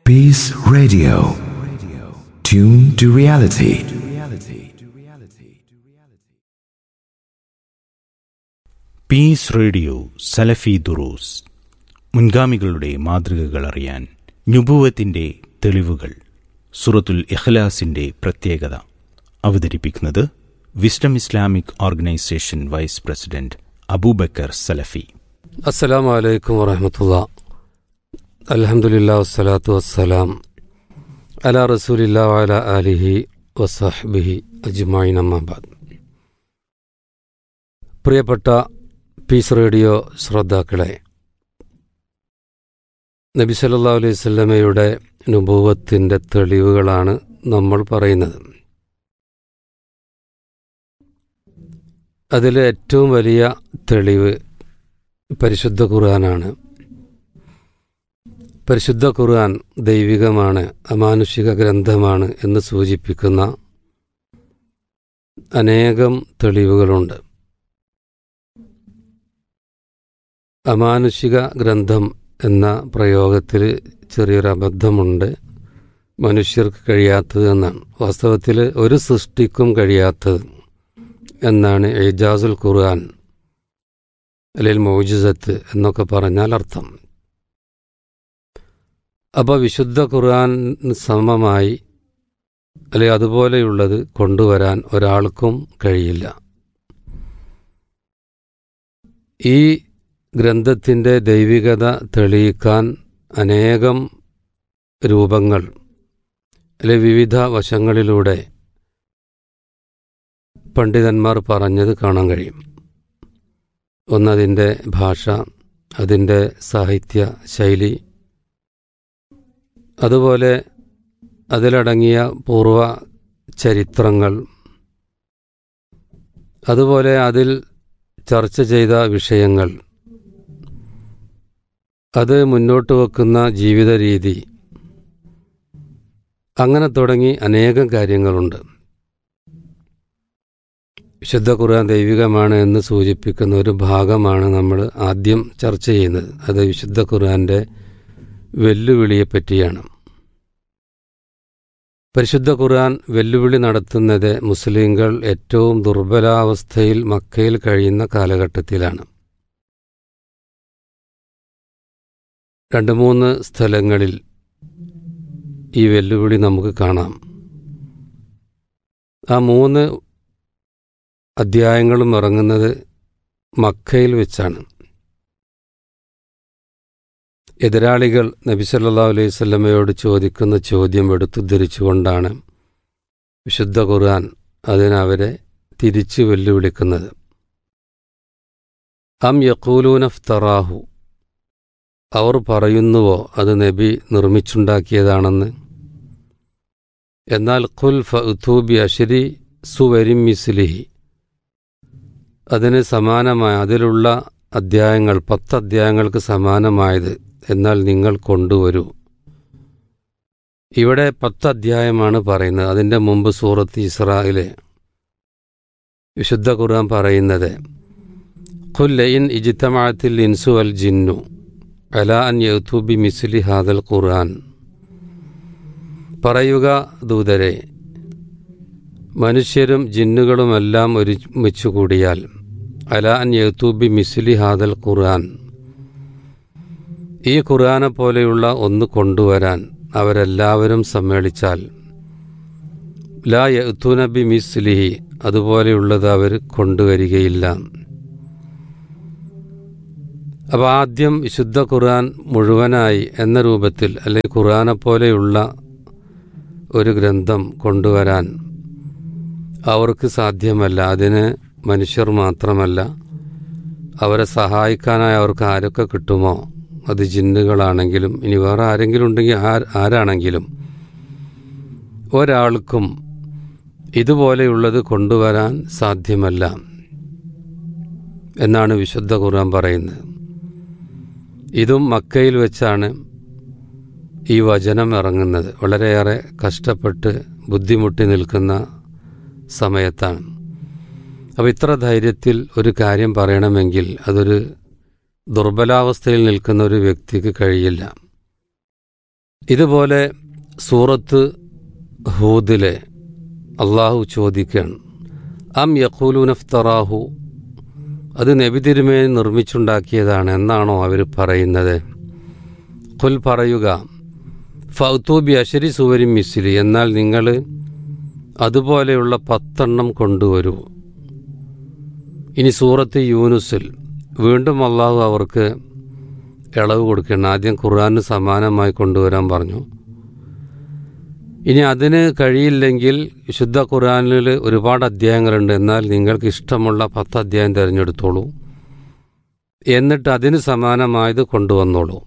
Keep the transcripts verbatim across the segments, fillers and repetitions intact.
Peace Radio. Tune to reality. Piece radio സലഫി ദുറൂസ്. മുൻഗാമികളുടെ മാതൃകകൾ അറിയാൻ നുബുവത്തിന്റെ തെളിവുകൾ. സൂറത്തുൽ ഇഖ്ലാസിന്റെ പ്രത്യേകത അവതരിപ്പിക്കുന്നത് wisdom Islamic organisation vice president Abubakar സലഫി. അസ്സലാമു അലൈക്കും വറഹ്മത്തുള്ളാഹി. അൽഹംദുലില്ലാഹി വസ്സലാത്തു വസ്സലാം അലാ റസൂലില്ലാഹി വഅലാ ആലിഹി വസഹ്ബിഹി അജ്മഈൻ. അമ്മാ ബഅദ്. പ്രിയപ്പെട്ട പീസ് റേഡിയോ ശ്രോതാക്കളെ, നബി സല്ലല്ലാഹു അലൈഹി വസല്ലമയുടെ നുബുവത്തിൻ്റെ തെളിവുകളാണ് നമ്മൾ പറയുന്നത്. അതിൽ ഏറ്റവും വലിയ തെളിവ് പരിശുദ്ധ ഖുർആനാണ്. പരിശുദ്ധ ഖുർആൻ ദൈവികമാണ്, അമാനുഷിക ഗ്രന്ഥമാണ് എന്ന് സൂചിപ്പിക്കുന്ന അനേകം തെളിവുകളുണ്ട്. അമാനുഷിക ഗ്രന്ഥം എന്ന പ്രയോഗത്തിൽ ചെറിയൊരു അബദ്ധമുണ്ട്. മനുഷ്യർക്ക് കഴിയാത്തത് എന്നാണ്. വാസ്തവത്തിൽ ഒരു സൃഷ്ടിക്കും കഴിയാത്തത് എന്നാണ് ഇജാസുൽ ഖുർആൻ അല്ലെങ്കിൽ മൗജിസത്ത് എന്നൊക്കെ പറഞ്ഞാൽ അർത്ഥം. അപ്പോൾ വിശുദ്ധ ഖുർആൻ സമമായി അല്ലെങ്കിൽ അതുപോലെയുള്ളത് കൊണ്ടുവരാൻ ഒരാൾക്കും കഴിയില്ല. ഈ ഗ്രന്ഥത്തിൻ്റെ ദൈവികത തെളിയിക്കാൻ അനേകം രൂപങ്ങൾ അല്ലെങ്കിൽ വിവിധ വശങ്ങളിലൂടെ പണ്ഡിതന്മാർ പറഞ്ഞത് കാണാൻ കഴിയും. ഒന്നതിൻ്റെ ഭാഷ, അതിൻ്റെ സാഹിത്യ ശൈലി, അതുപോലെ അതിലടങ്ങിയ പൂർവ ചരിത്രങ്ങൾ, അതുപോലെ അതിൽ ചർച്ച ചെയ്ത വിഷയങ്ങൾ, അത് മുന്നോട്ട് വെക്കുന്ന ജീവിത രീതി, അങ്ങനെ തുടങ്ങി അനേകം കാര്യങ്ങളുണ്ട്. വിശുദ്ധ ഖുർആൻ ദൈവികമാണ് എന്ന് സൂചിപ്പിക്കുന്ന ഒരു ഭാഗമാണ് നമ്മൾ ആദ്യം ചർച്ച ചെയ്യുന്നത്. അത് വിശുദ്ധ ഖുർആൻ്റെ വെല്ലുവിളിയെപ്പറ്റിയാണ്. പരിശുദ്ധ ഖുർആൻ വെല്ലുവിളി നടത്തുന്നത് മുസ്ലിങ്ങൾ ഏറ്റവും ദുർബലാവസ്ഥയിൽ മക്കയിൽ കഴിയുന്ന കാലഘട്ടത്തിലാണ്. രണ്ട് മൂന്ന് സ്ഥലങ്ങളിൽ ഈ വെല്ലുവിളി നമുക്ക് കാണാം. ആ മൂന്ന് അധ്യായങ്ങളും ഇറങ്ങുന്നത് മക്കയിൽ വെച്ചാണ്. എതിരാളികൾ നബി സല്ലല്ലാഹു അലൈഹി വസല്ലമയോട് ചോദിക്കുന്ന ചോദ്യം എടുത്തുദ്ധരിച്ചുകൊണ്ടാണ് വിശുദ്ധ ഖുർആൻ അതിനവരെ തിരിച്ചു വെല്ലുവിളിക്കുന്നത്. അം യഖൂലൂന ഇഫ്തറാഹു, അവർ പറയുന്നുവോ അത് നബി നിർമ്മിച്ചുണ്ടാക്കിയതാണെന്ന്. എന്നാൽ ഖുൽ ഫഅ്തൂ ബി അശ്രി സുവരിൻ മിസ്ലിഹി, അതിന് സമാനമായ അതിലുള്ള അധ്യായങ്ങൾ, പത്ത് അധ്യായങ്ങൾക്ക് സമാനമായത് എന്നാൽ നിങ്ങൾ കൊണ്ടുവരൂ. ഇവിടെ പത്ത് അധ്യായമാണ് പറയുന്നത്. അതിൻ്റെ മുമ്പ് സൂറത്ത് ഇസ്രായിലെ വിശുദ്ധ ഖുർആൻ പറയുന്നത് ഖുൽ ലഇൻ ഇജ്തമഅത്തിൽ ഇൻസു വൽ ജിന്നു അലാ അൻ യഅ്തൂ ബി മിസ്ലി ഹാദൽ ഖുർആൻ, പറയുക ദൂതരെ, മനുഷ്യരും ജിന്നുകളുമെല്ലാം ഒരുമിച്ചു കൂടിയാൽ അലാ അൻ യഅ്തൂ ബി മിസ്ലി ഹാദൽ ഖുർആൻ, ഈ ഖുർആനെ പോലെയുള്ള ഒന്ന് കൊണ്ടുവരാൻ അവരെല്ലാവരും സമ്മേളിച്ചാൽ ലാ യഅ്തൂന ബി മിസ്ലിഹി, അതുപോലെയുള്ളത് അവർ കൊണ്ടുവരികയില്ല. അപ്പോൾ ആദ്യം വിശുദ്ധ ഖുർആൻ മുഴുവനായി എന്ന രൂപത്തിൽ അല്ലെങ്കിൽ ഖുർആനെ പോലെയുള്ള ഒരു ഗ്രന്ഥം കൊണ്ടുവരാൻ അവർക്ക് സാധ്യമല്ല. അതിന് മനുഷ്യർ മാത്രമല്ല, അവരെ സഹായിക്കാനായി അവർക്ക് ആരൊക്കെ കിട്ടുമോ, അത് ജിന്നുകളാണെങ്കിലും ഇനി വേറെ ആരെങ്കിലും ഉണ്ടെങ്കിൽ ആരാണെങ്കിലും ഒരാൾക്കും ഇതുപോലെയുള്ളത് കൊണ്ടുവരാൻ സാധ്യമല്ല എന്നാണ് വിശുദ്ധ ഖുർആൻ പറയുന്നത്. ഇതും മക്കയിൽ വെച്ചാണ് ഈ വചനം ഇറങ്ങുന്നത്. വളരെയേറെ കഷ്ടപ്പെട്ട് ബുദ്ധിമുട്ടി നിൽക്കുന്ന സമയത്താണ്. അപ്പോൾ ഇത്ര ധൈര്യത്തിൽ ഒരു കാര്യം പറയണമെങ്കിൽ അതൊരു ദുർബലാവസ്ഥയിൽ നിൽക്കുന്ന ഒരു വ്യക്തിക്ക് കഴിയില്ല. ഇതുപോലെ സൂറത്ത് ഹൂദിലെ അള്ളാഹു ചോദിക്കുകയാണ്, അം യഖൂലൂന ഇഫ്തറാഹു, അത് നബി തിരുമേനി നിർമ്മിച്ചുണ്ടാക്കിയതാണ് എന്നാണോ അവർ പറയുന്നത്? ഖുൽ പറയുക, ഫൗതു ബി അശരി സുവരി മിസ്ലി, എന്നാൽ നിങ്ങൾ അതുപോലെയുള്ള പത്തെണ്ണം കൊണ്ടുവരൂ. ഇനി സൂറത്ത് യൂനുസിൽ വീണ്ടും അള്ളാഹു അവർക്ക് ഇളവ് കൊടുക്കണം. ആദ്യം ഖുർആന് സമാനമായി കൊണ്ടുവരാൻ പറഞ്ഞു. ഇനി അതിന് കഴിയില്ലെങ്കിൽ വിശുദ്ധ ഖുർആനിൽ ഒരുപാട് അധ്യായങ്ങളുണ്ട്, എന്നാൽ നിങ്ങൾക്ക് ഇഷ്ടമുള്ള പത്ത് അധ്യായം തിരഞ്ഞെടുത്തോളൂ, എന്നിട്ട് അതിന് സമാനമായത് കൊണ്ടുവന്നോളൂ.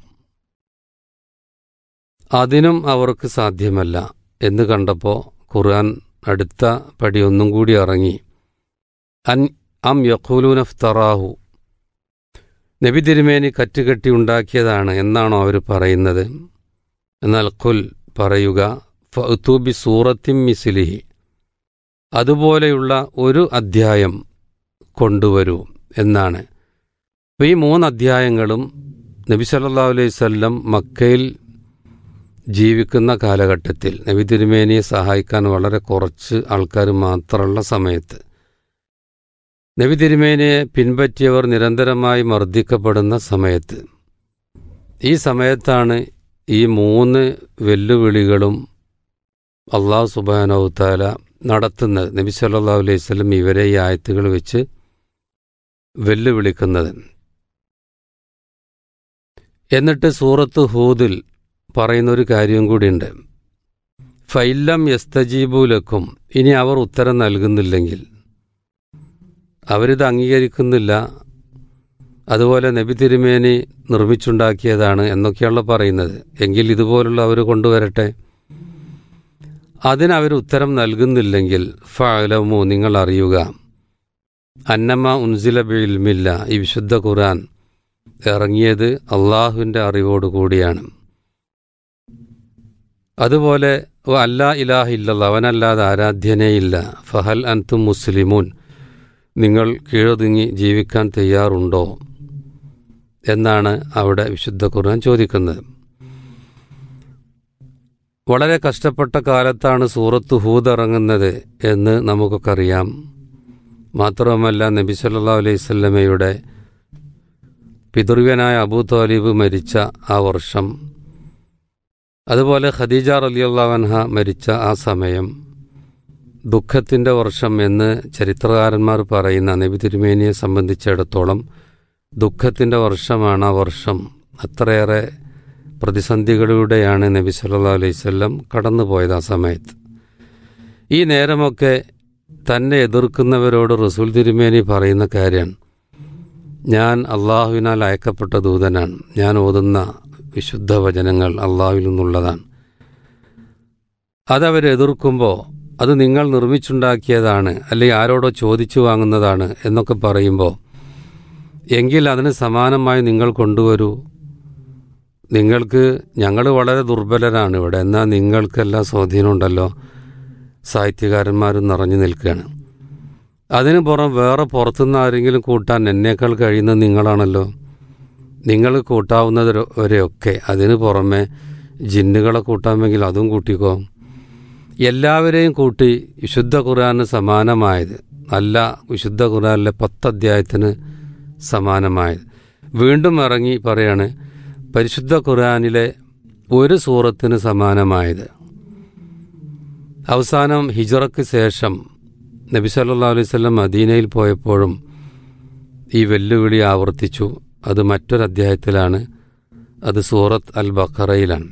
അതിനും അവർക്ക് സാധ്യമല്ല എന്ന് കണ്ടപ്പോൾ ഖുർആൻ അടുത്ത പടി ഒന്നും കൂടി ഇറങ്ങി. അൻ അം യഖൂലൂന ഇഫ്തറാഹു, നബി തിരുമേനി കറ്റുകെട്ടി ഉണ്ടാക്കിയതാണ് എന്നാണോ അവർ പറയുന്നത്? എന്നാൽ ഖുൽ പറയുക, ഫഅ്തു ബി സൂറത്തിൻ മിസ്ലിഹി, അതുപോലെയുള്ള ഒരു അധ്യായം കൊണ്ടുവരൂ എന്നാണ്. അപ്പോൾ ഈ മൂന്ന് അധ്യായങ്ങളും നബി സല്ലല്ലാഹു അലൈഹി വസല്ലം മക്കയിൽ ജീവിക്കുന്ന കാലഘട്ടത്തിൽ നബി തിരുമേനിയെ സഹായിക്കാൻ വളരെ കുറച്ച് ആൾക്കാർ മാത്രമുള്ള സമയത്ത്, നബി തിരുമേനിയെ പിൻപറ്റിയവർ നിരന്തരമായി മർദ്ദിക്കപ്പെടുന്ന സമയത്ത്, ഈ സമയത്താണ് ഈ മൂന്ന് വെല്ലുവിളികളും അള്ളാഹു സുബ്ഹാനഹു തആല നടത്തുന്നത്. നബി സല്ലല്ലാഹു അലൈഹി വസല്ലം ഇവരെ ഈ ആയത്തുകൾ വെച്ച് വെല്ലുവിളിക്കുന്നത്. എന്നിട്ട് സൂറത്ത് ഹൂദിൽ പറയുന്നൊരു കാര്യം കൂടിയുണ്ട്, ഫൈലം യസ്തജീബുലക്കും, ഇനി അവർ ഉത്തരം നൽകുന്നില്ലെങ്കിൽ, അവരിത് അംഗീകരിക്കുന്നില്ല, അതുപോലെ നബി തിരുമേനി നിർമ്മിച്ചുണ്ടാക്കിയതാണ് എന്നൊക്കെയുള്ള പറയുന്നത്, എങ്കിൽ ഇതുപോലുള്ള അവർ കൊണ്ടുവരട്ടെ. അതിനവർ ഉത്തരം നൽകുന്നില്ലെങ്കിൽ ഫഅലമു, നിങ്ങൾ അറിയുക, അന്നമ ഉൻസില ബിഇൽമില്ല, ഈ വിശുദ്ധ ഖുർആൻ ഇറങ്ങിയത് അള്ളാഹുവിൻ്റെ അറിവോടുകൂടിയാണ്. അതുപോലെ അല്ലാ ഇലാഹ ഇല്ലല്ലാഹ്, അവനല്ലാതെ ആരാധ്യനേയില്ല, ഫഹൽ അൻതും മുസ്ലിമൂൻ, നിങ്ങൾ കീഴൊതുങ്ങി ജീവിക്കാൻ തയ്യാറുണ്ടോ എന്നാണ് അവിടെ വിശുദ്ധ ഖുർആൻ ചോദിക്കുന്നത്. വളരെ കഷ്ടപ്പെട്ട കാലത്താണ് സൂറത്ത് ഹൂദ് ഇറങ്ങുന്നത് എന്ന് നമുക്കൊക്കെ അറിയാം. മാത്രവുമല്ല നബി സല്ലല്ലാഹു അലൈഹി വസല്ലമയുടെ പിതൃവ്യനായ അബൂ ത്വാലിബ് മരിച്ച ആ വർഷം, അതുപോലെ ഖദീജ റളിയല്ലാഹു അൻഹ മരിച്ച ആ സമയം ദുഃഖത്തിൻ്റെ വർഷം എന്ന് ചരിത്രകാരന്മാർ പറയുന്ന നബി തിരുമേനിയെ സംബന്ധിച്ചിടത്തോളം ദുഃഖത്തിൻ്റെ വർഷമാണ് ആ വർഷം. അത്രയേറെ പ്രതിസന്ധികളിലൂടെയാണ് നബി സല്ലല്ലാഹു അലൈഹി വസല്ലം കടന്നുപോയത് ആ സമയത്ത്. ഈ നേരമൊക്കെ തന്നെ എതിർക്കുന്നവരോട് റസൂൽ തിരുമേനി പറയുന്ന കാര്യമാണ്, ഞാൻ അള്ളാഹുവിനാൽ അയക്കപ്പെട്ട ദൂതനാണ്, ഞാൻ ഓതുന്ന വിശുദ്ധ വചനങ്ങൾ അള്ളാഹുവിൽ നിന്നുള്ളതാണ്. അതവരെതിർക്കുമ്പോൾ അത് നിങ്ങൾ നിർമ്മിച്ചുണ്ടാക്കിയതാണ്, അല്ലെങ്കിൽ ആരോടോ ചോദിച്ചു വാങ്ങുന്നതാണ് എന്നൊക്കെ പറയുമ്പോൾ, എങ്കിൽ അതിന് സമാനമായി നിങ്ങൾ കൊണ്ടുവരൂ, നിങ്ങൾക്ക്, ഞങ്ങൾ വളരെ ദുർബലരാണ് ഇവിടെ, എന്നാൽ നിങ്ങൾക്കെല്ലാം സ്വാധീനമുണ്ടല്ലോ, സാഹിത്യകാരന്മാരും നിറഞ്ഞു നിൽക്കുകയാണ്. അതിന് പുറം വേറെ പുറത്തുനിന്ന് ആരെങ്കിലും കൂട്ടാൻ എന്നേക്കാൾ കഴിയുന്നത് നിങ്ങളാണല്ലോ, നിങ്ങൾ കൂട്ടാവുന്നത് വരെയൊക്കെ, അതിന് പുറമെ ജിന്നുകളെ കൂട്ടാമെങ്കിൽ അതും കൂട്ടിക്കോ. എല്ലാവരെയും കൂട്ടി വിശുദ്ധ ഖുർആന് സമാനമായത് അല്ല, വിശുദ്ധ ഖുർആനിലെ പത്ത് അധ്യായത്തിന് സമാനമായത് വീണ്ടും ഇറങ്ങി പറയാണ്, പരിശുദ്ധ ഖുർആനിലെ ഒരു സൂറത്തിന് സമാനമായത്. അവസാനം ഹിജ്റയ്ക്ക് ശേഷം നബി സല്ലല്ലാഹു അലൈഹി വസല്ലം മദീനയിൽ പോയപ്പോഴും ഈ വെല്ലുവിളി ആവർത്തിച്ചു. അത് മറ്റൊരധ്യായത്തിലാണ്, അത് സൂറത്ത് അൽ ബഖറയിലാണ്.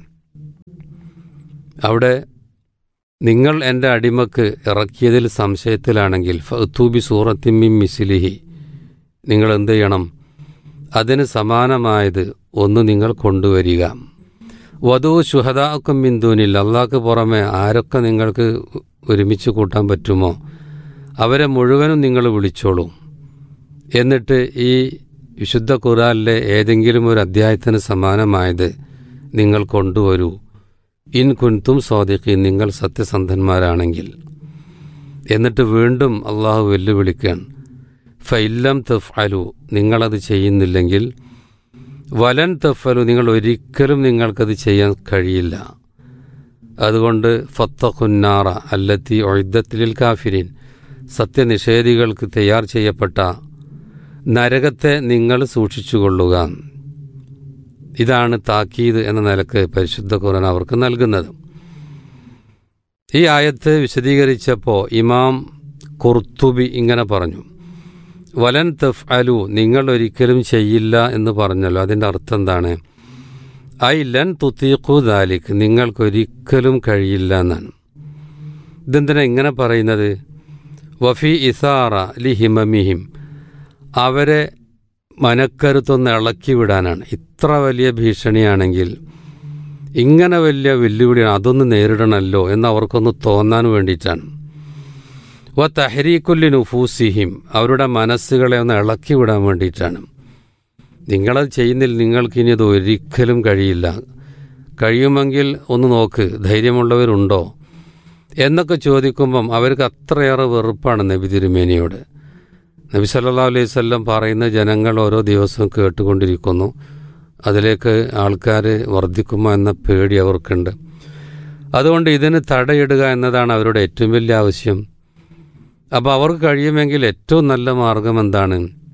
അവിടെ നിങ്ങൾ എൻ്റെ അടിമക്ക് ഇറക്കിയതിൽ സംശയത്തിലാണെങ്കിൽ ഫഅ്തു ബി സൂറത്തിൻ മിൻ മിസ്ലിഹി, നിങ്ങൾ എന്ത് ചെയ്യണം, അതിന് സമാനമായത് ഒന്ന് നിങ്ങൾ കൊണ്ടുവരിക. വധു ശുഹദാക്കും മിൻ ദൂനില്ല, അള്ളാഹ്ക്ക് പുറമെ ആരൊക്കെ നിങ്ങൾക്ക് ഒരുമിച്ച് കൂട്ടാൻ പറ്റുമോ അവരെ മുഴുവനും നിങ്ങൾ വിളിച്ചോളൂ. എന്നിട്ട് ഈ വിശുദ്ധ ഖുർആനിലെ ഏതെങ്കിലും ഒരു അധ്യായത്തിന് സമാനമായത് നിങ്ങൾ കൊണ്ടുവരൂ. ഇൻ കുൻതും സ്വാദിഖീൻ, നിങ്ങൾ സത്യസന്ധന്മാരാണെങ്കിൽ. എന്നിട്ട് വീണ്ടും അള്ളാഹു വെല്ലുവിളിക്കാൻ, ഫഇല്ലം തഫ്അലു, നിങ്ങളത് ചെയ്യുന്നില്ലെങ്കിൽ, വലൻ തഫ്അലു, നിങ്ങൾ ഒരിക്കലും നിങ്ങൾക്കത് ചെയ്യാൻ കഴിയില്ല. അതുകൊണ്ട് ഫത്തഖുന്നാറ അല്ലത്തി ഉഇദ്ദത്തിൽ കാഫിരീൻ, സത്യനിഷേധികൾക്ക് തയ്യാർ ചെയ്യപ്പെട്ട നരകത്തെ നിങ്ങൾ സൂക്ഷിച്ചുകൊള്ളുക. ഇതാണ് താക്കീത് എന്ന നിലക്ക് പരിശുദ്ധ ഖുർആൻ അവർക്ക് നൽകുന്നത്. ഈ ആയത്ത് വിശദീകരിച്ചപ്പോൾ ഇമാം ഖുർത്തുബി ഇങ്ങനെ പറഞ്ഞു, വലൻ തഫ്അലു, നിങ്ങൾ ഒരിക്കലും ചെയ്യില്ല എന്ന് പറഞ്ഞല്ലോ. അതിൻ്റെ അർത്ഥം എന്താണ്? ഐ ലൻ തുതീഖു ദാലിക്, നിങ്ങൾക്കൊരിക്കലും കഴിയില്ല എന്നാണ്. ഇതെന്തിനാ ഇങ്ങനെ പറയുന്നത്? വഫി ഇസാറ ലി ഹിമമിഹിം, അവരെ മനക്കരുത്തൊന്ന് ഇളക്കി വിടാനാണ്. ഇത്ര വലിയ ഭീഷണിയാണെങ്കിൽ ഇങ്ങനെ വലിയ വെല്ലുവിളിയാണ്, അതൊന്ന് നേരിടണമല്ലോ എന്ന് അവർക്കൊന്ന് തോന്നാൻ വേണ്ടിയിട്ടാണ്. വ തഹരീക്കുല്ലി നുഫൂസിഹിം, അവരുടെ മനസ്സുകളെ ഒന്ന് ഇളക്കി വിടാൻ വേണ്ടിയിട്ടാണ്. നിങ്ങളത് ചെയ്യുന്നില്ല, നിങ്ങൾക്കിനി അത് ഒരിക്കലും കഴിയില്ല, കഴിയുമെങ്കിൽ ഒന്ന് നോക്ക്, ധൈര്യമുള്ളവരുണ്ടോ എന്നൊക്കെ ചോദിക്കുമ്പം അവർക്ക് അത്രയേറെ വെറുപ്പാണ് നബി തിരുമേനിയോട്. നബി സല്ലല്ലാഹു അലൈഹി വസല്ലം പറയുന്ന ജനങ്ങൾ ഓരോ ദിവസവും കേട്ടുകൊണ്ടിരിക്കുന്നു, അതിലേക്ക് ആൾക്കാർ വർദ്ധിക്കുമോ എന്ന പേടി അവർക്കുണ്ട്. അതുകൊണ്ട് ഇതിന് തടയിടുക എന്നതാണ് അവരുടെ ഏറ്റവും വലിയ ആവശ്യം. അപ്പോൾ അവർക്ക് കഴിയുമെങ്കിൽ ഏറ്റവും നല്ല മാർഗം എന്താണ്?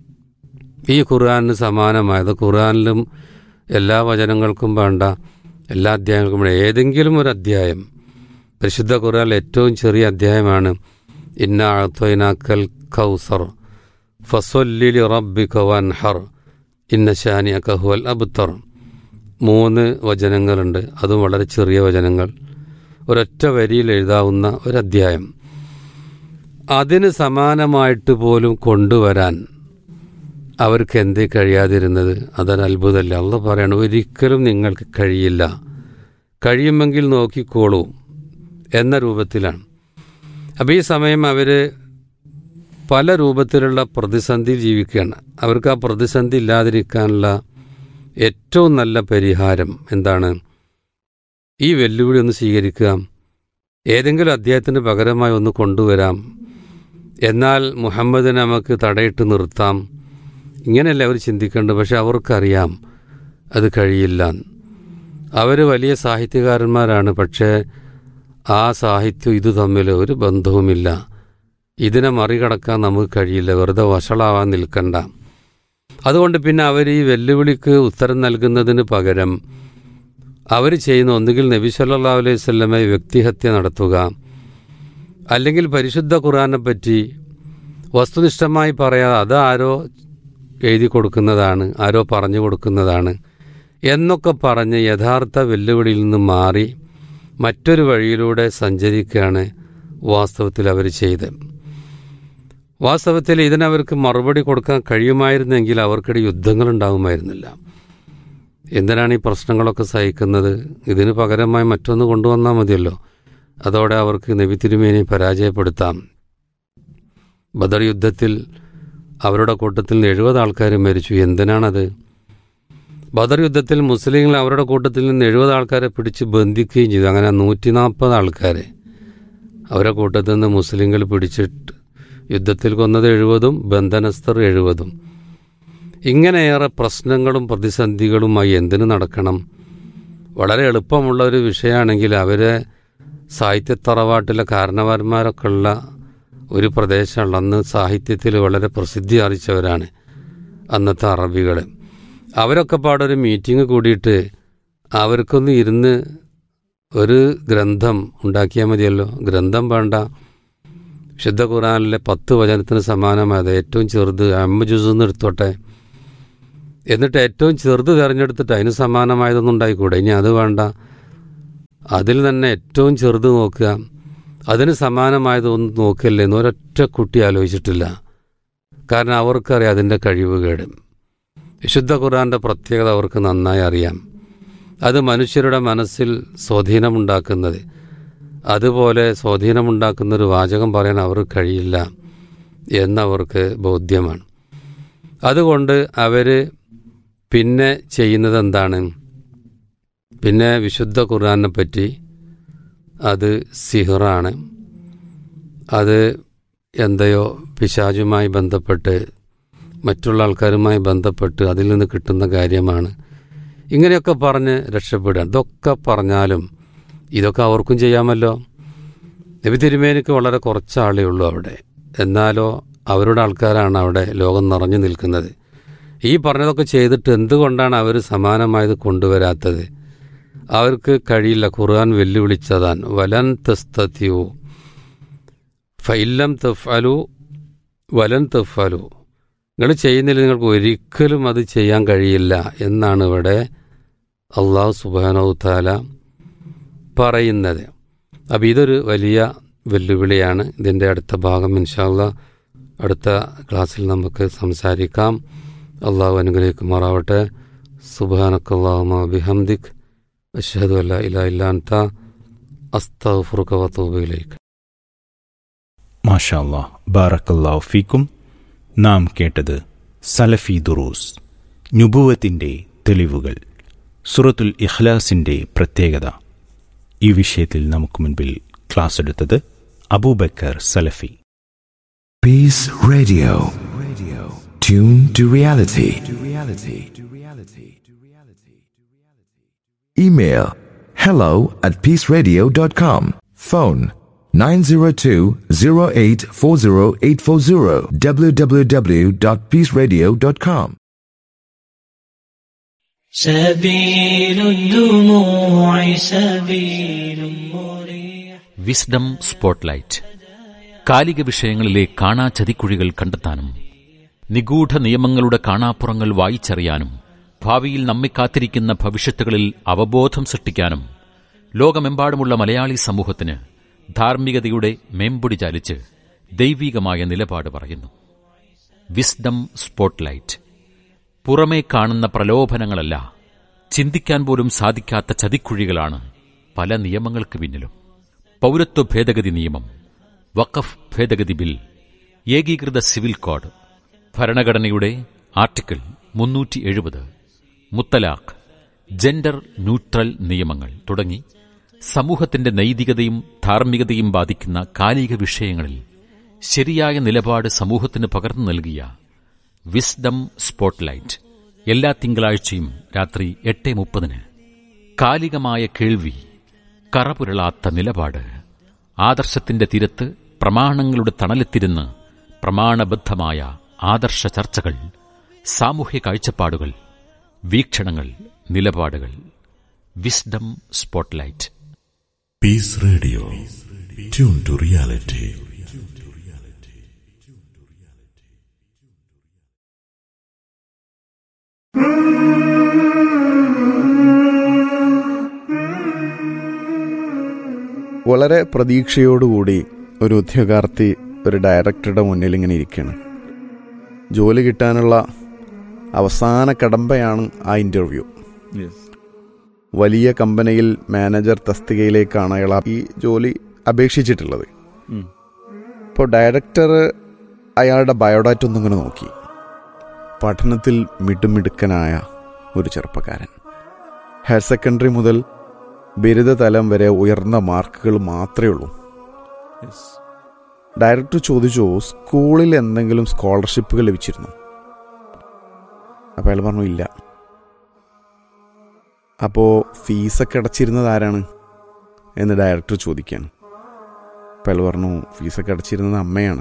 ഈ ഖുർആനിന് സമാനമായത്, ഖുർആനിലും എല്ലാ വചനങ്ങൾക്കും വേണ്ട, എല്ലാ അധ്യായങ്ങൾക്കും വേണ്ട ഏതെങ്കിലും ഒരു അധ്യായം, പരിശുദ്ധ ഖുർആനിൽ ഏറ്റവും ചെറിയ അധ്യായമാണ് ഇന്നാ അഅ്തൈനാക്കൽ കൗസർ ഫസ്വല്ലി ലിറബ്ബിക വൻഹർ ഇന്ന ശാനിഅക ഹുവൽ അബ്തർ. മൂന്ന് വചനങ്ങളുണ്ട്, അതും വളരെ ചെറിയ വചനങ്ങൾ, ഒരൊറ്റ വരിയിൽ എഴുതാവുന്ന ഒരധ്യായം. അതിന് സമാനമായിട്ട് പോലും കൊണ്ടുവരാൻ അവർക്ക് എന്തേ കഴിയാതിരുന്നത്? അതൊരു അത്ഭുതമല്ല. അള്ളാഹ് പറയാണ്, ഒരിക്കലും നിങ്ങൾക്ക് കഴിയില്ല, കഴിയുമെങ്കിൽ നോക്കിക്കോളൂ എന്ന രൂപത്തിലാണ്. അപ്പോൾ ഈ സമയം അവർ പല രൂപത്തിലുള്ള പ്രതിസന്ധി ജീവിക്കുകയാണ്. അവർക്ക് ആ പ്രതിസന്ധി ഇല്ലാതിരിക്കാനുള്ള ഏറ്റവും നല്ല പരിഹാരം എന്താണ്? ഈ വെല്ലുവിളി ഒന്ന് സ്വീകരിക്കുക, ഏതെങ്കിലും അധ്യായത്തിന് പകരമായി ഒന്ന് കൊണ്ടുവരാം, എന്നാൽ മുഹമ്മദിനെ നമുക്ക് തടയിട്ട് നിർത്താം. ഇങ്ങനെയല്ല അവർ ചിന്തിക്കേണ്ടത്. പക്ഷെ അവർക്കറിയാം അത് കഴിയില്ല. അവർ വലിയ സാഹിത്യകാരന്മാരാണ്, പക്ഷേ ആ സാഹിത്യം ഇത് തമ്മിൽ ഒരു ബന്ധവുമില്ല. ഇതിനെ മറികടക്കാൻ നമുക്ക് കഴിയില്ല, വെറുതെ വഷളാവാൻ നിൽക്കണ്ട. അതുകൊണ്ട് പിന്നെ അവർ ഈ വെല്ലുവിളിക്ക് ഉത്തരം നൽകുന്നതിന് പകരം അവർ ചെയ്യുന്ന ഒന്നുകിൽ നബി സല്ലല്ലാഹു അലൈഹി വസല്ലമയെ വ്യക്തിഹത്യ നടത്തുക, അല്ലെങ്കിൽ പരിശുദ്ധ ഖുർആനെ പറ്റി വസ്തുനിഷ്ഠമായി പറയാതെ അത് ആരോ എഴുതി കൊടുക്കുന്നതാണ്, ആരോ പറഞ്ഞു കൊടുക്കുന്നതാണ് എന്നൊക്കെ പറഞ്ഞ് യഥാർത്ഥ വെല്ലുവിളിയിൽ നിന്ന് മാറി മറ്റൊരു വഴിയിലൂടെ സഞ്ചരിക്കുകയാണ് വാസ്തവത്തിൽ അവർ ചെയ്ത്. വാസ്തവത്തിൽ ഇതിനവർക്ക് മറുപടി കൊടുക്കാൻ കഴിയുമായിരുന്നെങ്കിൽ അവർക്കിടെ യുദ്ധങ്ങളുണ്ടാകുമായിരുന്നില്ല. എന്തിനാണ് ഈ പ്രശ്നങ്ങളൊക്കെ സഹിക്കുന്നത്? ഇതിന് പകരമായി മറ്റൊന്ന് കൊണ്ടുവന്നാൽ മതിയല്ലോ. അതോടെ അവർക്ക് നബി തിരുമേനി പരാജയപ്പെടുത്താം. ബദർ യുദ്ധത്തിൽ അവരുടെ കൂട്ടത്തിൽ നിന്ന് എഴുപത് ആൾക്കാർ മരിച്ചു. എന്തിനാണത്? ബദർ യുദ്ധത്തിൽ മുസ്ലിങ്ങൾ അവരുടെ കൂട്ടത്തിൽ നിന്ന് എഴുപത് ആൾക്കാരെ പിടിച്ച് ബന്ധിക്കുകയും ചെയ്തു. അങ്ങനെ നൂറ്റി നാൽപ്പത് ആൾക്കാരെ അവരുടെ കൂട്ടത്തിൽ നിന്ന് മുസ്ലിങ്ങൾ പിടിച്ചിട്ട് യുദ്ധത്തിൽ കൊന്നത് എഴുപതും ബന്ധനസ്ഥർ എഴുപതും. ഇങ്ങനെയേറെ പ്രശ്നങ്ങളും പ്രതിസന്ധികളുമായി എന്തിനു നടക്കണം? വളരെ എളുപ്പമുള്ള ഒരു വിഷയമാണെങ്കിൽ അവരെ സാഹിത്യത്തറവാട്ടിലെ കാരണവന്മാരൊക്കെ ഉള്ള ഒരു പ്രദേശമുള്ള, അന്ന് സാഹിത്യത്തിൽ വളരെ പ്രസിദ്ധി ആർജിച്ചവരാണ് അന്നത്തെ അറബികൾ. അവരൊക്കെ പാടൊരു മീറ്റിംഗ് കൂടിയിട്ട് അവർക്കൊന്ന് ഇരുന്ന് ഒരു ഗ്രന്ഥം ഉണ്ടാക്കിയാൽ മതിയല്ലോ. ഗ്രന്ഥം വേണ്ട, വിശുദ്ധ ഖുർആനിലെ പത്ത് വചനത്തിന് സമാനമായത് ഏറ്റവും ചെറുത് അമ്മ ജുസെന്ന് എടുത്തോട്ടെ, എന്നിട്ട് ഏറ്റവും ചെറുത് തിരഞ്ഞെടുത്തിട്ട് അതിന് സമാനമായതൊന്നും ഉണ്ടായിക്കൂടെ? ഇനി അത് വേണ്ട, അതിൽ തന്നെ ഏറ്റവും ചെറുത് നോക്കുക, അതിന് സമാനമായതൊന്നും നോക്കില്ലേ എന്ന് ഒരൊറ്റ കുട്ടി ആലോചിച്ചിട്ടില്ല. കാരണം അവർക്കറിയാം അതിൻ്റെ കഴിവുകേട്. വിശുദ്ധ ഖുർആൻ്റെ പ്രത്യേകത അവർക്ക് നന്നായി അറിയാം. അത് മനുഷ്യരുടെ മനസ്സിൽ സ്വാധീനമുണ്ടാക്കുന്നത്, അതുപോലെ സ്വാധീനമുണ്ടാക്കുന്നൊരു വാചകം പറയാൻ അവർക്ക് കഴിയില്ല എന്നവർക്ക് ബോധ്യമാണ്. അതുകൊണ്ട് അവർ പിന്നെ ചെയ്യുന്നത് എന്താണ്? പിന്നെ വിശുദ്ധ ഖുർആനെ പറ്റി അത് സിഹറാണ്, അത് എന്തയോ പിശാചുമായി ബന്ധപ്പെട്ട് മറ്റുള്ള ആൾക്കാരുമായി ബന്ധപ്പെട്ട് അതിൽ നിന്ന് കിട്ടുന്ന കാര്യമാണ്, ഇങ്ങനെയൊക്കെ പറഞ്ഞ് രക്ഷപ്പെടുക. ഇതൊക്കെ പറഞ്ഞാലും ഇതൊക്കെ അവർക്കും ചെയ്യാമല്ലോ. നബി തിരുമേനിക്ക് വളരെ കുറച്ച് ആളേ ഉള്ളൂ അവിടെ, എന്നാലോ അവരുടെ ആൾക്കാരാണ് അവിടെ ലോകം നിറഞ്ഞു നിൽക്കുന്നത്. ഈ പറഞ്ഞതൊക്കെ ചെയ്തിട്ട് എന്തുകൊണ്ടാണ് അവർ സമാനമായത് കൊണ്ടുവരാത്തത്? അവർക്ക് കഴിയില്ല. ഖുർആൻ വെല്ലുവിളിച്ചതാണ്, വലൻ തസ്തതിഉ ഫഇല്ലം തഫ്അലു വലൻ തഫ്അലു, നിങ്ങൾ ചെയ്യുന്നില്ല, നിങ്ങൾക്ക് ഒരിക്കലും അത് ചെയ്യാൻ കഴിയില്ല എന്നാണ് ഇവിടെ അള്ളാഹു സുബ്ഹാനഹു തആല പറയുന്നത്. അപ്പോൾ ഇതൊരു വലിയ വെല്ലുവിളിയാണ്. ഇതിൻ്റെ അടുത്ത ഭാഗം ഇൻഷാ അല്ലാഹ് അടുത്ത ക്ലാസ്സിൽ നമുക്ക് സംസാരിക്കാം. അള്ളാഹു അനുഗ്രഹിക്കുമാറാവട്ടെ. സുബ്ഹാനക്കല്ലാഹുമ്മ ബിഹംദിക് അഷ്ഹദു അല്ലാ ഇലാഹ ഇല്ലാ അൻത അസ്തഗ്ഫിറുക വഅതൂബു ഇലൈക്. മാഷാ അല്ലാഹ്, ബാറക്കല്ലാഹു ഫീക്കും. നാം കേട്ടത് സലഫി ദുറൂസ്, നുബുവത്തിൻ്റെ തെളിവുകൾ, സൂറത്തുൽ ഇഖ്ലാസിൻ്റെ പ്രത്യേകത. ഈ വിഷയത്തിൽ നമുക്ക് മുൻപിൽ ക്ലാസ് എടുത്തത് അബൂബക്കർ സലഫി. Peace Radio. Radio. Tune to reality. To reality. To reality. To reality. Email hello at peaceradio dot com. Phone nine zero two zero eight four zero eight four zero. w w w dot peace radio dot com. سبيل الدموع سبيل مريح. Wisdom spotlight. കാലിക വിഷയങ്ങളിലെ കാണാ ചതിക്കുഴികൾ കണ്ടെത്താനും നിഗൂഢ നിയമങ്ങളുടെ കാണാപ്പുറങ്ങൾ വായിച്ചറിയാനും ഭാവിയിൽ നമ്മെ കാത്തിരിക്കുന്ന ഭവിഷ്യത്തുകളിൽ അവബോധം സൃഷ്ടിക്കാനും ലോകമെമ്പാടുമുള്ള മലയാളി സമൂഹത്തിന് ധാർമ്മികതയുടെ മേമ്പൊടി ചാലിച്ച് ദൈവികമായ നിലപാട് പറയുന്നു. Wisdom spotlight. പുറമേ കാണുന്ന പ്രലോഭനങ്ങളല്ല, ചിന്തിക്കാൻ പോലും സാധിക്കാത്ത ചതിക്കുഴികളാണ് പല നിയമങ്ങൾക്ക് പിന്നിലും. പൗരത്വ ഭേദഗതി നിയമം, വഖഫ് ഭേദഗതി ബിൽ, ഏകീകൃത സിവിൽ കോഡ്, ഭരണഘടനയുടെ ആർട്ടിക്കിൾ മുന്നൂറ്റി എഴുപത്, മുത്തലാഖ്, ജെൻഡർ ന്യൂട്രൽ നിയമങ്ങൾ തുടങ്ങി സമൂഹത്തിന്റെ നൈതികതയും ധാർമ്മികതയും ബാധിക്കുന്ന കാലിക വിഷയങ്ങളിൽ ശരിയായ നിലപാട് സമൂഹത്തിന് പകർന്നു നൽകിയ വിസ്ഡം സ്പോട്ട്ലൈറ്റ് എല്ലാ തിങ്കളാഴ്ചയും രാത്രി എട്ട് മുപ്പതിന്. കാലികമായ കേൾവി, കറപുരളാത്ത നിലപാട്, ആദർശത്തിന്റെ തീരത്ത് പ്രമാണങ്ങളുടെ തണലെത്തിരുന്ന് പ്രമാണബദ്ധമായ ആദർശ ചർച്ചകൾ, സാമൂഹ്യ കാഴ്ചപ്പാടുകൾ, വീക്ഷണങ്ങൾ, നിലപാടുകൾ. Wisdom spotlight. Peace Radio. Tune to reality. വളരെ പ്രതീക്ഷയോടുകൂടി ഒരു ഉദ്യോഗാർത്ഥി ഒരു ഡയറക്ടറുടെ മുന്നിൽ ഇങ്ങനെ ഇരിക്കുകയാണ്. ജോലി കിട്ടാനുള്ള അവസാന കടമ്പയാണ് ആ ഇൻ്റർവ്യൂ. വലിയ കമ്പനിയിൽ മാനേജർ തസ്തികയിലേക്കാണ് അയാൾ ഈ ജോലി അപേക്ഷിച്ചിട്ടുള്ളത്. അപ്പോൾ ഡയറക്ടർ അയാളുടെ ബയോഡാറ്റ ഒന്നിങ്ങനെ നോക്കി. പഠനത്തിൽ മിടുമിടുക്കനായ ഒരു ചെറുപ്പക്കാരൻ, ഹയർ സെക്കൻഡറി മുതൽ ബിരുദതലം വരെ ഉയർന്ന മാർക്കുകൾ മാത്രമേ ഉള്ളൂ. ഡയറക്ടർ ചോദിച്ചു, സ്കൂളിൽ എന്തെങ്കിലും സ്കോളർഷിപ്പുകൾ ലഭിച്ചിരുന്നു? അപ്പോൾ അയാൾ പറഞ്ഞു ഇല്ല. അപ്പോൾ ഫീസൊക്കെ അടച്ചിരുന്നത് ആരാണ് എന്ന് ഡയറക്ടർ ചോദിക്കുകയാണ്. അപ്പോൾ അയാൾ പറഞ്ഞു ഫീസൊക്കെ അടച്ചിരുന്നത് അമ്മയാണ്.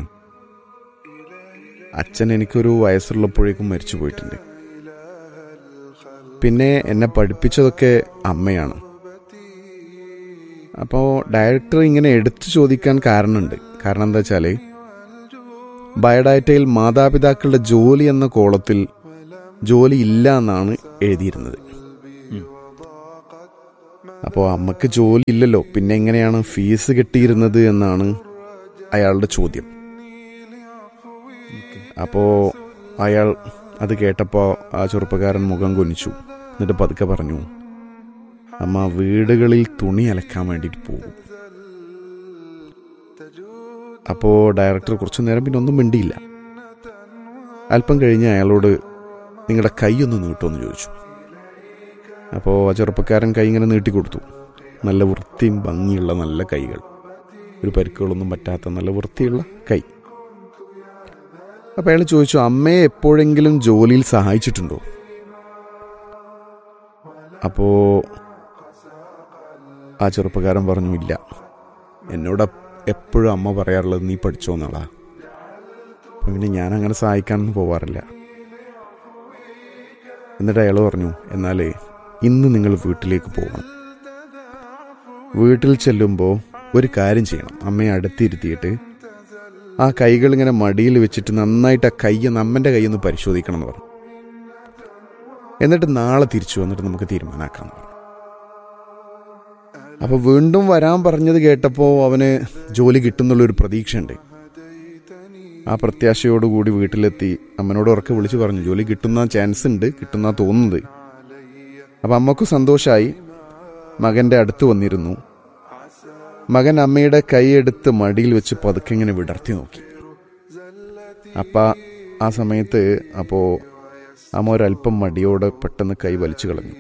അച്ഛൻ എനിക്കൊരു വയസ്സുള്ളപ്പോഴേക്കും മരിച്ചു പോയിട്ടുണ്ട്. പിന്നെ എന്നെ പഠിപ്പിച്ചതൊക്കെ അമ്മയാണ്. അപ്പോൾ ഡയറക്ടർ ഇങ്ങനെ എടുത്തു ചോദിക്കാൻ കാരണമുണ്ട്. കാരണം എന്താ വെച്ചാൽ ബയോഡാറ്റയിൽ മാതാപിതാക്കളുടെ ജോലി എന്ന കോളത്തിൽ ജോലി ഇല്ല എന്നാണ് എഴുതിയിരുന്നത്. അപ്പോൾ അമ്മക്ക് ജോലി ഇല്ലല്ലോ, പിന്നെ എങ്ങനെയാണ് ഫീസ് കിട്ടിയിരുന്നത് എന്നാണ് അയാളുടെ ചോദ്യം. അപ്പോൾ അയാൾ അത് കേട്ടപ്പോൾ ആ ചെറുപ്പക്കാരൻ മുഖം കുനിച്ചു. എന്നിട്ട് പതുക്കെ പറഞ്ഞു, അമ്മ വീടുകളിൽ തുണി അലക്കാൻ വേണ്ടിയിട്ട് പോകും. അപ്പോൾ ഡയറക്ടർ കുറച്ചു നേരം പിന്നെ ഒന്നും മിണ്ടിയില്ല. അല്പം കഴിഞ്ഞ് അയാളോട് നിങ്ങളുടെ കൈ ഒന്ന് നീട്ടുമെന്ന് ചോദിച്ചു. അപ്പോൾ ആ ചെറുപ്പക്കാരൻ കൈ ഇങ്ങനെ നീട്ടിക്കൊടുത്തു. നല്ല വൃത്തിയും ഭംഗിയുള്ള നല്ല കൈകൾ, ഒരു പരിക്കുകളൊന്നും പറ്റാത്ത നല്ല വൃത്തിയുള്ള കൈ. അപ്പോൾ അയാൾ ചോദിച്ചു, അമ്മയെ എപ്പോഴെങ്കിലും ജോലിയിൽ സഹായിച്ചിട്ടുണ്ടോ? അപ്പോൾ ആ ചെറുപ്പക്കാരൻ പറഞ്ഞു, ഇല്ല, എന്നോട് എപ്പോഴും അമ്മ പറയാറുള്ളത് നീ പഠിച്ചോന്നാളാ. അപ്പം പിന്നെ ഞാനങ്ങനെ സഹായിക്കാനൊന്നും പോവാറില്ല. എന്നിട്ട് അയാൾ പറഞ്ഞു, എന്നാൽ ഇന്ന് നിങ്ങൾ വീട്ടിലേക്ക് പോകണം. വീട്ടിൽ ചെല്ലുമ്പോൾ ഒരു കാര്യം ചെയ്യണം, അമ്മയെ അടുത്തിരുത്തിയിട്ട് ആ കൈകൾ ഇങ്ങനെ മടിയിൽ വെച്ചിട്ട് നന്നായിട്ട് ആ കൈ അമ്മൻ്റെ കൈയൊന്ന് പരിശോധിക്കണം എന്ന് പറഞ്ഞു. എന്നിട്ട് നാളെ തിരിച്ചു വന്നിട്ട് നമുക്ക് തീരുമാനമാക്കാമെന്ന് പറഞ്ഞു. അപ്പോൾ വീണ്ടും വരാൻ പറഞ്ഞത് കേട്ടപ്പോൾ അവന് ജോലി കിട്ടുന്നുള്ളൊരു പ്രതീക്ഷയുണ്ട്. ആ പ്രത്യാശയോടുകൂടി വീട്ടിലെത്തി അമ്മനോട് ഉറക്കെ വിളിച്ച് പറഞ്ഞു, ജോലി കിട്ടുന്ന ചാൻസ് ഉണ്ട്, കിട്ടുന്ന തോന്നുന്നത്. അപ്പം അമ്മക്ക് സന്തോഷമായി. മകൻ്റെ അടുത്ത് വന്നിരുന്നു. മകൻ അമ്മയുടെ കൈയെടുത്ത് മടിയിൽ വെച്ച് പതുക്കെ ഇങ്ങനെ വിടർത്തി നോക്കി. അപ്പം ആ സമയത്ത് അപ്പോൾ അമ്മ ഒരല്പം മടിയോടെ പെട്ടെന്ന് കൈ വലിച്ചു കളഞ്ഞു.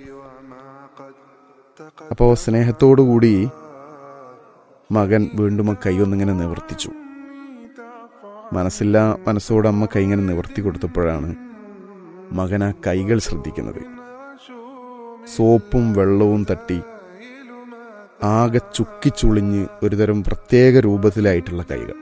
അപ്പോൾ സ്നേഹത്തോടുകൂടി മകൻ വീണ്ടും ആ കൈ ഒന്നിങ്ങനെ നിവർത്തിച്ചു. മനസ്സില്ല മനസ്സോടെ അമ്മ കൈ ഇങ്ങനെ നിവർത്തി കൊടുത്തപ്പോഴാണ് മകൻ ആ കൈകൾ ശ്രദ്ധിക്കുന്നത്. സോപ്പും വെള്ളവും തട്ടി ആകെ ചുക്കിച്ചുളിഞ്ഞ് ഒരുതരം പ്രത്യേക രൂപത്തിലായിട്ടുള്ള കൈകൾ.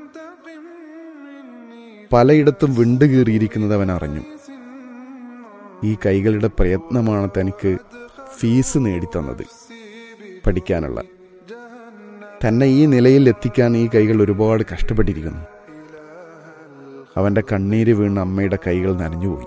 പലയിടത്തും വിണ്ടു കീറിയിരിക്കുന്നത് അവൻ അറിഞ്ഞു. ഈ കൈകളുടെ പ്രയത്നമാണ് തനിക്ക് ഫീസ് നേടിത്തന്നത്, പഠിക്കാനുള്ള. തന്നെ ഈ നിലയിൽ എത്തിക്കാൻ ഈ കൈകൾ ഒരുപാട് കഷ്ടപ്പെട്ടിരിക്കുന്നു. അവൻ്റെ കണ്ണീര് വീണ് അമ്മയുടെ കൈകൾ നനഞ്ഞുപോയി.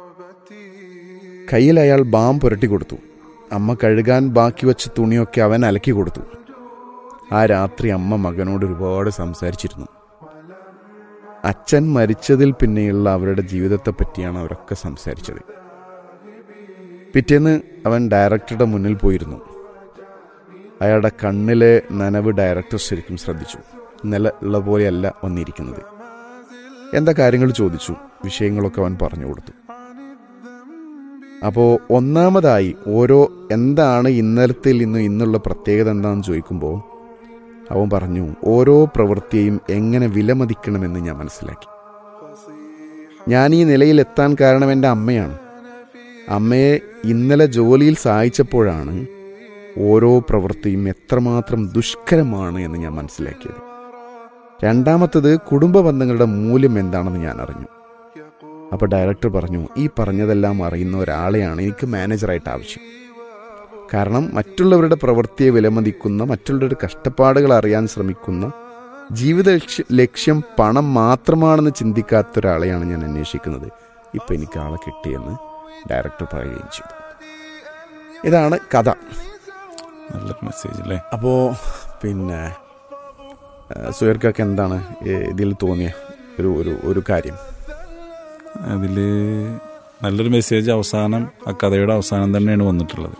കയ്യിൽ അയാൾ ബാം പുരട്ടി കൊടുത്തു. അമ്മ കഴുകാൻ ബാക്കി വെച്ച തുണിയൊക്കെ അവൻ അലക്കി കൊടുത്തു. ആ രാത്രി അമ്മ മകനോട് ഒരുപാട് സംസാരിച്ചിരുന്നു. അച്ഛൻ മരിച്ചതിൽ പിന്നെയുള്ള അവരുടെ ജീവിതത്തെ പറ്റിയാണ് അവരൊക്കെ സംസാരിച്ചത്. പിറ്റേന്ന് അവൻ ഡയറക്ടറുടെ മുന്നിൽ പോയിരുന്നു. അയാളുടെ കണ്ണിലെ നനവ് ഡയറക്ടർ ശരിക്കും ശ്രദ്ധിച്ചു. ഇന്നലെ ഉള്ള പോലെയല്ല വന്നിരിക്കുന്നത്. എന്താ കാര്യങ്ങൾ ചോദിച്ചു. വിഷയങ്ങളൊക്കെ അവൻ പറഞ്ഞു കൊടുത്തു. അപ്പോൾ ഒന്നാമതായി ഓരോ എന്താണ് ഇന്നലത്തിൽ ഇന്ന് ഇന്നുള്ള പ്രത്യേകത എന്താണെന്ന് ചോദിക്കുമ്പോൾ അവൻ പറഞ്ഞു, ഓരോ പ്രവൃത്തിയെയും എങ്ങനെ വിലമതിക്കണമെന്ന് ഞാൻ മനസ്സിലാക്കി. ഞാൻ ഈ നിലയിലെത്താൻ കാരണം എൻ്റെ അമ്മയാണ്. അമ്മയെ ഇന്നലെ ജോലിയിൽ സഹായിച്ചപ്പോഴാണ് ഓരോ പ്രവൃത്തിയും എത്രമാത്രം ദുഷ്കരമാണ് എന്ന് ഞാൻ മനസ്സിലാക്കിയത്. രണ്ടാമത്തത്, കുടുംബ ബന്ധങ്ങളുടെ മൂല്യം എന്താണെന്ന് ഞാൻ അറിഞ്ഞു. അപ്പോൾ ഡയറക്ടർ പറഞ്ഞു, ഈ പറഞ്ഞതെല്ലാം അറിയുന്ന ഒരാളെയാണ് എനിക്ക് മാനേജറായിട്ട് ആവശ്യം. കാരണം മറ്റുള്ളവരുടെ പ്രവൃത്തിയെ വിലമതിക്കുന്ന, മറ്റുള്ളവരുടെ കഷ്ടപ്പാടുകൾ അറിയാൻ ശ്രമിക്കുന്ന, ജീവിത ലക്ഷ്യം പണം മാത്രമാണെന്ന് ചിന്തിക്കാത്ത ഒരാളെയാണ് ഞാൻ അന്വേഷിക്കുന്നത്. ഇപ്പം എനിക്ക് ആളെ കിട്ടിയെന്ന് ഡയറക്ടർ പറയുകയും ചെയ്തു. ഇതാണ് കഥ. നല്ല മെസ്സേജ് അല്ലേ? അപ്പോൾ പിന്നെ സുഹൈർക്കൊക്കെ എന്താണ് ഇതിൽ തോന്നിയ ഒരു ഒരു ഒരു കാര്യം? അതിൽ നല്ലൊരു മെസ്സേജ് അവസാനം, ആ കഥയുടെ അവസാനം തന്നെയാണ് വന്നിട്ടുള്ളത്.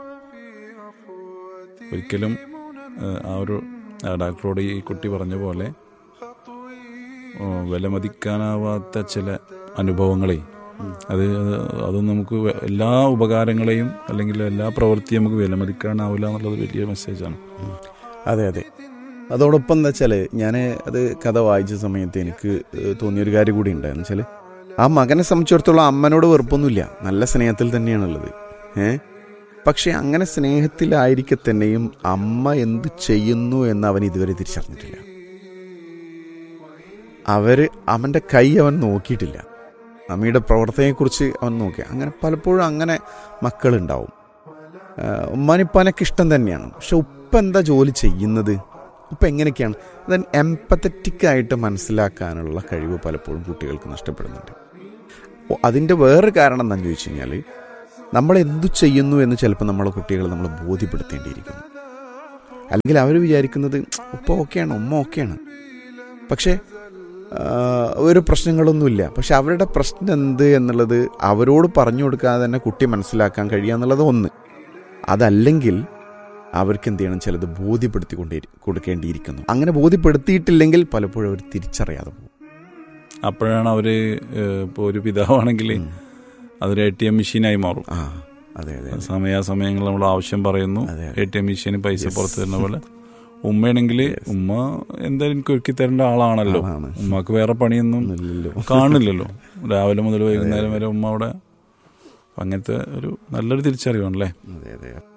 ഒരിക്കലും ആ ഒരു ഡോക്ടറോട് ഈ കുട്ടി പറഞ്ഞ പോലെ വിലമതിക്കാനാവാത്ത ചില അനുഭവങ്ങളെ അത് അതും നമുക്ക് എല്ലാ ഉപകാരങ്ങളെയും അല്ലെങ്കിൽ എല്ലാ പ്രവൃത്തിയും നമുക്ക് വിലമതിക്കാനാവില്ല എന്നുള്ളത് വലിയ മെസ്സേജാണ്. അതെ അതെ. അതോടൊപ്പം എന്താ വെച്ചാൽ ഞാൻ അത് കഥ വായിച്ച സമയത്ത് എനിക്ക് തോന്നിയൊരു കാര്യം കൂടി ഉണ്ടായെന്ന് വെച്ചാൽ, ആ മകനെ സംബന്ധിച്ചിടത്തോളം അമ്മനോട് വെറുപ്പൊന്നുമില്ല, നല്ല സ്നേഹത്തിൽ തന്നെയാണുള്ളത്. ഏ പക്ഷെ അങ്ങനെ സ്നേഹത്തിലായിരിക്കെ തന്നെയും അമ്മ എന്ത് ചെയ്യുന്നു എന്ന് അവൻ ഇതുവരെ തിരിച്ചറിഞ്ഞിട്ടില്ല. അവര് അവൻ്റെ കൈ അവൻ നോക്കിയിട്ടില്ല, അമ്മയുടെ പ്രവർത്തനയെക്കുറിച്ച് അവൻ നോക്കി. അങ്ങനെ പലപ്പോഴും അങ്ങനെ മക്കളുണ്ടാവും. ഉമ്മാനിപ്പാനൊക്കെ ഇഷ്ടം തന്നെയാണ്, പക്ഷെ ഉപ്പ എന്താ ജോലി ചെയ്യുന്നത്, ഉപ്പ എങ്ങനെയൊക്കെയാണ്, അത് എംപത്തറ്റിക്കായിട്ട് മനസ്സിലാക്കാനുള്ള കഴിവ് പലപ്പോഴും കുട്ടികൾക്ക് നഷ്ടപ്പെടുന്നുണ്ട്. അതിൻ്റെ വേറൊരു കാരണം എന്താണെന്ന് ചോദിച്ചു കഴിഞ്ഞാൽ, നമ്മൾ എന്തു ചെയ്യുന്നു എന്ന് ചിലപ്പോൾ നമ്മളെ കുട്ടികളെ നമ്മൾ ബോധ്യപ്പെടുത്തേണ്ടിയിരിക്കുന്നു. അല്ലെങ്കിൽ അവർ വിചാരിക്കുന്നത് ഉപ്പ ഓക്കെയാണ്, ഉമ്മ ഓക്കെയാണ്, പക്ഷേ ഒരു പ്രശ്നങ്ങളൊന്നുമില്ല. പക്ഷെ അവരുടെ പ്രശ്നം എന്ത് എന്നുള്ളത് അവരോട് പറഞ്ഞു കൊടുക്കാതെ തന്നെ കുട്ടി മനസ്സിലാക്കാൻ കഴിയുക എന്നുള്ളത് ഒന്ന്. അതല്ലെങ്കിൽ അവർക്ക് എന്ത് ചെയ്യണം, ചിലത് ബോധ്യപ്പെടുത്തി കൊണ്ടേ കൊടുക്കേണ്ടിയിരിക്കുന്നു. അങ്ങനെ ബോധ്യപ്പെടുത്തിയിട്ടില്ലെങ്കിൽ പലപ്പോഴും അവർ തിരിച്ചറിയാതെ പോകും. അപ്പോഴാണ് അവർ ഇപ്പോൾ ഒരു പിതാവാണെങ്കിൽ അതൊരു എ ടി എം മെഷീനായി മാറും. ആ അതെ അതെ. സമയാസമയങ്ങൾ നമ്മൾ ആവശ്യം പറയുന്നു, എ ടി എം മെഷീന് പൈസ പുറത്ത് തരുന്ന പോലെ. ഉമ്മയാണെങ്കിൽ ഉമ്മ എന്തായാലും എനിക്ക് ഒരുക്കി തരേണ്ട ആളാണല്ലോ, ഉമ്മക്ക് വേറെ പണിയൊന്നും കാണില്ലല്ലോ, രാവിലെ മുതൽ വൈകുന്നേരം വരെ ഉമ്മ അവിടെ. അങ്ങനത്തെ ഒരു നല്ലൊരു തിരിച്ചറിവാണല്ലേ. അതെ അതെ.